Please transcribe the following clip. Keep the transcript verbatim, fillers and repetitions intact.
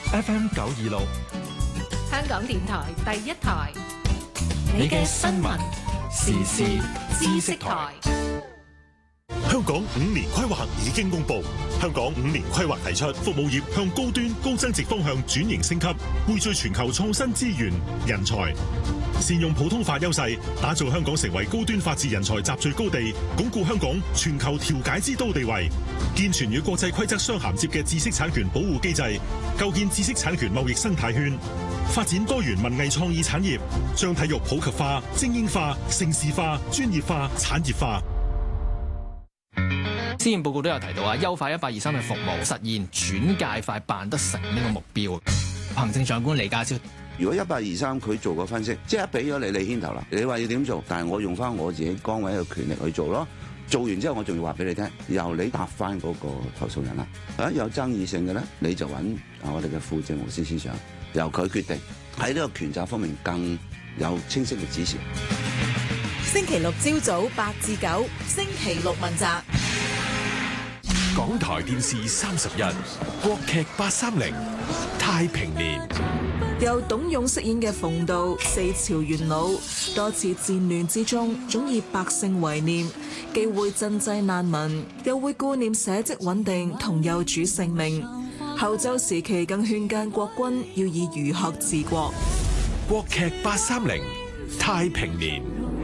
F M 九二六， 香港電台第一台， 你嘅新聞時事知識台。 香港五年規劃已經公布，香港五年規劃提出服務業向高端高增值方向轉型升級，匯聚全球創新資源人才，善用普通法優勢，打造香港成為高端法治人才集聚高地，鞏固香港全球調解之都地位，健全與國際規則相銜接嘅知識產權保護機制，構建知識產權貿易生態圈，發展多元文藝創意產業，將體育普及化、精英化、盛事化、專業化、產業化。 施政報告都有提到啊，優化一八二三嘅服務，實現轉介快辦得成呢個目標。行政長官李家超， 如果一八二三佢做個分析，即係俾咗你，你牽頭啦。你話要點做，但係我用翻我自己崗位嘅權力去做咯。做完之後，我仲要話俾你聽，由你答翻嗰個投訴人啦。啊，有爭議性嘅咧，你就揾啊我哋嘅副政務司司長，由佢決定喺呢個權責方面更有清晰嘅指示。 星期六朝早八至九，星期六問責。 港台電視三十一，國劇八三零，太平年。 由董勇飾演嘅馮道，四朝元老，多次戰亂之中，總以百姓為念，既會賑濟難民，又會顧念社稷穩定同幼主性命。後周時期更勸諫國君要以儒學治國。 國劇八三零，太平年。